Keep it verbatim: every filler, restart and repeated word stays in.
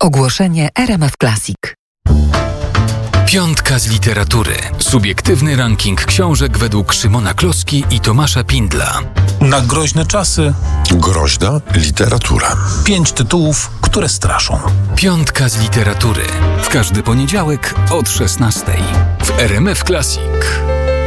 Ogłoszenie R M F Classic. Piątka z literatury. Subiektywny ranking książek według Szymona Kloski i Tomasza Pindla. Na groźne czasy. Groźna literatura. Pięć tytułów, które straszą. Piątka z literatury. W każdy poniedziałek od szesnastej. W R M F Classic.